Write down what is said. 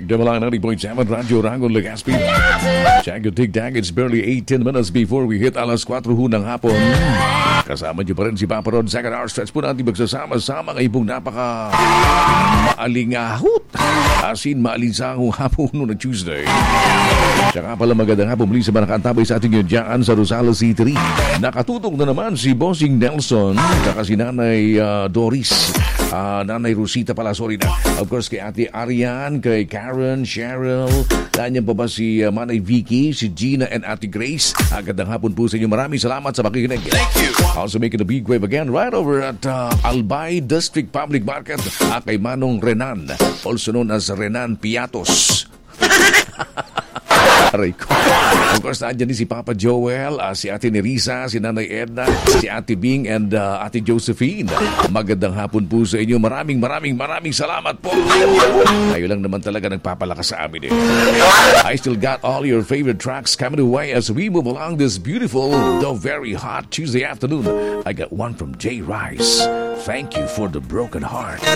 Damalanga 90.7 Radyo Rangon Legazpi. Check your tic-tac. It's barely 18 minutes before we hit alas 4 ng hapon. Kasama niyo pa rin si Papa Rod. Second hour stretch po natin magsasama-sama ngayong napaka maalingahot. Asin maalinsahong hapon ng Tuesday. Tsaka pala magandang hapon muli sa mga nakaantabay sa ating yun dyan sa Rosales City. Nakatutok na naman si Bossing Nelson. Tsaka si Nanay Doris. Nanay Rosita pala, sorry na. Of course, kay Ate Arian, kay Karen, Cheryl. Nandiyan pa ba si Manay Vicky, si Gina, and Ate Grace. Agad ng hapon po sa inyo. Maraming salamat sa pakikinig. Thank you. Also making a big wave again right over at Albay District Public Market. Kay Manong Renan, also known as Renan Piatos. Aray ko. Of course, nandiyan din si Papa Joel, si Ate Nerissa, si Nanay Edna, si Ate Bing, and Ate Josephine. Magandang hapon po sa inyo. Maraming salamat po. Kayo lang naman talaga nagpapalakas sa amin eh. I still got all your favorite tracks coming away as we move along this beautiful, though very hot Tuesday afternoon. I got one from Jay Rice. Thank you for the broken heart.